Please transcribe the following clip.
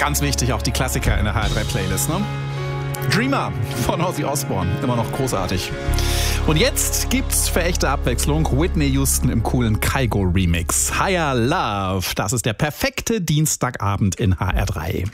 Ganz wichtig, auch die Klassiker in der HR3-Playlist, ne? Dreamer von Ozzy Osbourne, immer noch großartig. Und jetzt gibt's für echte Abwechslung Whitney Houston im coolen Kygo Remix. Higher Love, das ist der perfekte Dienstagabend in HR3.